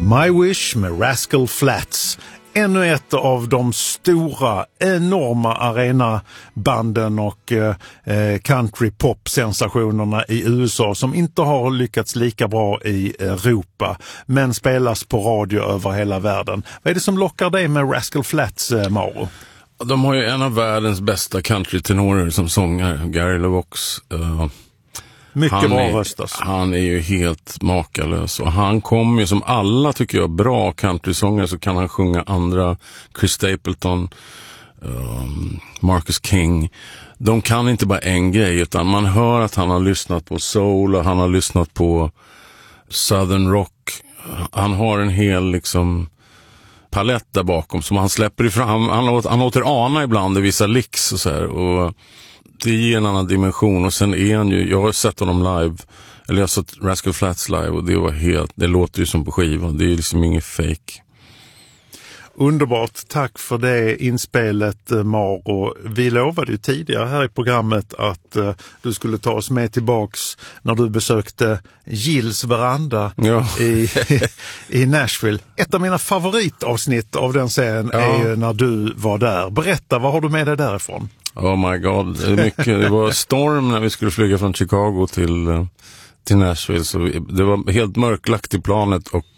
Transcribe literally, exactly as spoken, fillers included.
My Wish med Rascal Flatts. Ännu ett av de stora, enorma arenabanden och eh, country-pop-sensationerna i U S A som inte har lyckats lika bra i Europa men spelas på radio över hela världen. Vad är det som lockar dig med Rascal Flatts, eh, Mauro? De har ju en av världens bästa country-tenorer som sångare, Gary LeVox. Uh, Mycket han bra är, röst alltså. Han är ju helt makalös och han kommer ju som alla tycker jag bra country-sångare, så kan han sjunga andra, Chris Stapleton, um, Marcus King. De kan inte bara en grej, utan man hör att han har lyssnat på soul och han har lyssnat på southern rock. Han har en hel liksom palett där bakom som han släpper ifrån. Han, han, låter, han låter ana ibland i vissa licks och så här, och det ger en annan dimension. Och sen är han ju, jag har sett honom live, eller jag har sett Rascal Flatts live, och det var helt, det låter ju som på skivan, det är liksom inget fake. Underbart, tack för det inspelet, Mauro. Vi lovade ju tidigare här i programmet att uh, du skulle ta oss med tillbaks när du besökte Gills veranda ja. i, i Nashville. Ett av mina favoritavsnitt av den serien ja. är ju när du var där. Berätta, vad har du med dig därifrån? Oh my god, det, är mycket. Det var storm när vi skulle flyga från Chicago till, till Nashville, så det var helt mörklagt i planet och